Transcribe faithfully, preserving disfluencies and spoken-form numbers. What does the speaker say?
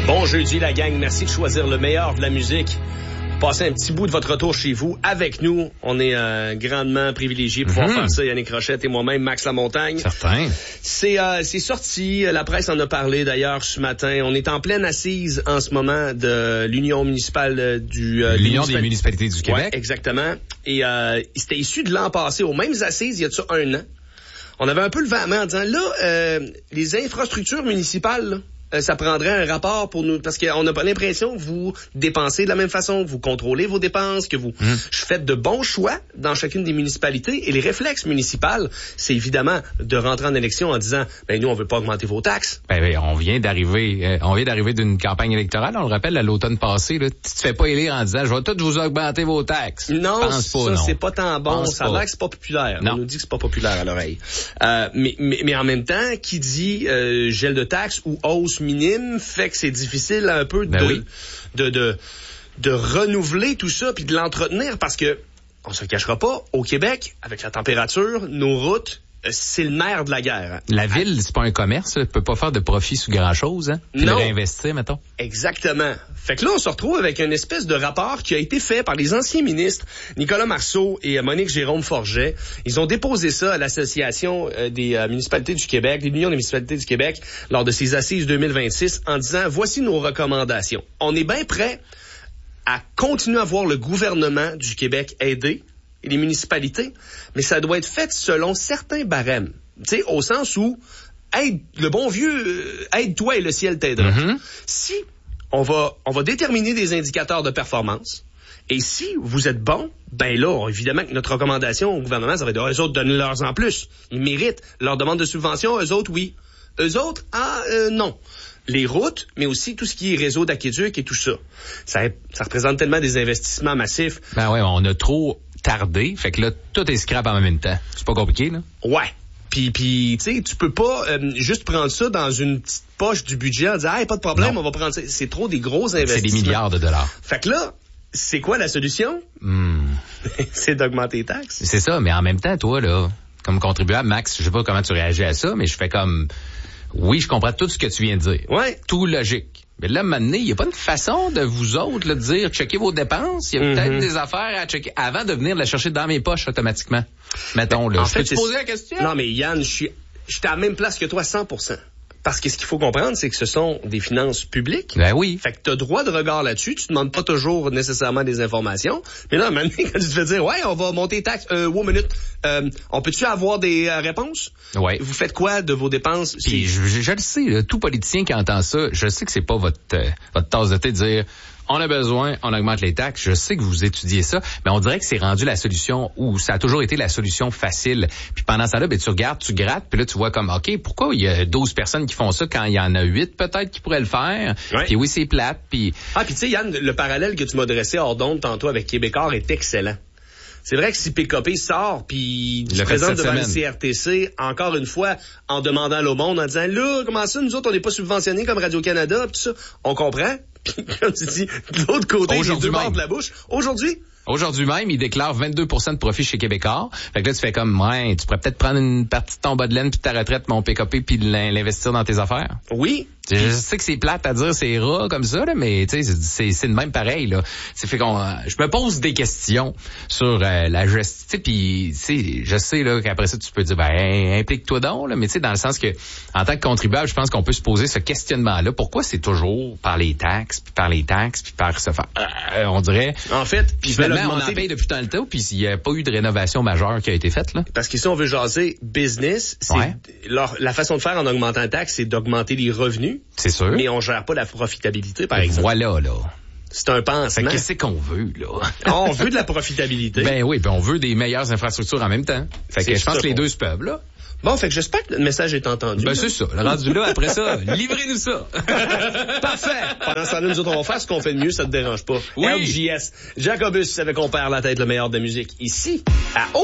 Bon jeudi, la gang. Merci de choisir le meilleur de la musique. Passez un petit bout de votre retour chez vous avec nous. On est euh, grandement privilégiés de pouvoir mm-hmm. faire ça, Yannick Rochette et moi-même, Max Lamontagne. Certain. C'est, euh, c'est sorti, la presse en a parlé d'ailleurs ce matin. On est en pleine assise en ce moment de l'Union municipale du... Euh, L'Union des, des municipalités du Québec. Ouais, exactement. Et euh, c'était issu de l'an passé, aux mêmes assises, il y a de ça un an. On avait un peu le vent à main en disant, là, euh, les infrastructures municipales... Là, Euh, ça prendrait un rapport pour nous, parce qu'on n'a pas l'impression que vous dépensez de la même façon, que vous contrôlez vos dépenses, que vous mmh. faites de bons choix dans chacune des municipalités. Et les réflexes municipaux, c'est évidemment de rentrer en élection en disant, ben nous, on veut pas augmenter vos taxes. Ben oui, on vient d'arriver, euh, on vient d'arriver d'une campagne électorale. On le rappelle, à l'automne passé, là, tu te fais pas élire en disant, je vais tout vous augmenter vos taxes. Non, Pense ça, pas, non. c'est pas tant bon. Pense ça a l'air que c'est pas populaire. Non. On nous dit que c'est pas populaire à l'oreille. Euh, mais, mais, mais en même temps, qui dit euh, gel de taxes ou hausse minime, fait que c'est difficile un peu de, ben oui. de, de, de renouveler tout ça puis de l'entretenir parce que, on se le cachera pas, au Québec, avec la température, nos routes, c'est le nerf de la guerre. Hein. La ville, c'est pas un commerce, tu peux pas faire de profit sur grand-chose, hein? Puis non. le réinvestir, mettons. Exactement. Fait que là, on se retrouve avec une espèce de rapport qui a été fait par les anciens ministres Nicolas Marceau et Monique Jérôme-Forget. Ils ont déposé ça à l'Association des euh, municipalités du Québec, l'Union des municipalités du Québec, lors de ses assises deux mille vingt-six, en disant, voici nos recommandations. On est bien prêt à continuer à voir le gouvernement du Québec aider et les municipalités, mais ça doit être fait selon certains barèmes. Tu sais, au sens où, aide, le bon vieux, euh, aide-toi et le ciel t'aidera. Mm-hmm. Si on va, on va déterminer des indicateurs de performance, et si vous êtes bon, ben là, évidemment que notre recommandation au gouvernement, ça va être, eux autres, donnez-leur en plus. Ils méritent leur demande de subvention, eux autres, oui. Eux autres, ah, euh, non. Les routes, mais aussi tout ce qui est réseau d'aqueduc et tout ça. Ça, ça représente tellement des investissements massifs. Ben ouais, on a trop tardé, fait que là, tout est scrap en même temps. C'est pas compliqué, là? Ouais. Puis, puis tu sais, tu peux pas euh, juste prendre ça dans une petite poche du budget en disant, hey, pas de problème, non. on va prendre ça. C'est trop des gros investissements. C'est des milliards de dollars. Fait que là, c'est quoi la solution? Mm. C'est d'augmenter les taxes. C'est ça, mais en même temps, toi, là, comme contribuable, Max, je sais pas comment tu réagis à ça, mais je fais comme, oui, je comprends tout ce que tu viens de dire. Ouais. Tout logique. Mais là, maintenant, il n'y a pas une façon de vous autres là, de dire checker vos dépenses. Il y a peut-être mm-hmm. des affaires à checker avant de venir la chercher dans mes poches automatiquement. Mettons, là. En je fait, peux te poser la question? Non, mais Yann, je suis, je suis à la même place que toi, cent pour cent. Parce que ce qu'il faut comprendre, c'est que ce sont des finances publiques. Ben oui. Fait que t'as droit de regard là-dessus. Tu te demandes pas toujours nécessairement des informations. Mais là, maintenant, quand tu te fais dire, ouais, on va monter les taxes, euh, wow, minute, euh, on peut-tu avoir des euh, réponses? Ouais. Vous faites quoi de vos dépenses? Puis je, je, je le sais, là, tout politicien qui entend ça, je sais que c'est pas votre, euh, votre tasse de thé de dire, on a besoin, on augmente les taxes. Je sais que vous étudiez ça, mais on dirait que c'est rendu la solution ou ça a toujours été la solution facile. Puis pendant ça là, ben tu regardes, tu grattes, puis là tu vois comme OK, pourquoi il y a douze personnes qui font ça quand il y en a huit peut-être qui pourraient le faire. Ouais. Puis oui, c'est plate, puis Ah, puis tu sais Yann, le parallèle que tu m'as dressé hors d'onde tantôt avec Québécois est excellent. C'est vrai que si P K P sort puis se présente devant le C R T C, encore une fois, en demandant l'aumône, en disant là, comment ça, nous autres, on n'est pas subventionnés comme Radio-Canada, pis tout ça, on comprend. Puis comme tu dis, de l'autre côté, les deux bords de la bouche. Aujourd'hui, Aujourd'hui même, il déclare vingt-deux pour cent de profit chez Québécois. Fait que là, tu fais comme, ouais, tu pourrais peut-être prendre une partie de ton bas de laine puis de ta retraite, mon P K P, puis l'investir dans tes affaires. Oui. Je sais que c'est plate à dire, c'est ras comme ça, là, mais tu sais, c'est, c'est de même pareil, là. C'est fait qu'on, je me pose des questions sur euh, la gestion, puis tu sais, je sais là qu'après ça tu peux dire, ben implique-toi donc, là, mais tu sais, dans le sens que en tant que contribuable, je pense qu'on peut se poser ce questionnement-là. Pourquoi c'est toujours par les taxes, puis par les taxes, puis par ce, euh, on dirait. En fait, puis finalement, on en paye depuis tant de temps, puis il n'y a pas eu de rénovation majeure qui a été faite là. Parce que si on veut jaser business, c'est ouais. leur, la façon de faire en augmentant la taxe, c'est d'augmenter les revenus. C'est sûr. Mais on gère pas la profitabilité, par exemple. Voilà, là. C'est un pansement. Fait que qu'est-ce qu'on veut, là? On veut de la profitabilité. Ben oui, puis on veut des meilleures infrastructures en même temps. Fait que je pense que les deux se peuvent, là. Bon, fait que j'espère que le message est entendu. Ben, c'est ça. Le rendu là, après ça, livrez-nous ça. Parfait. Pendant ce temps-là, nous autres, on va faire ce qu'on fait de mieux, ça te dérange pas. Oui. L J S. Jacobus savait qu'on perd la tête le meilleur de la musique. Ici, à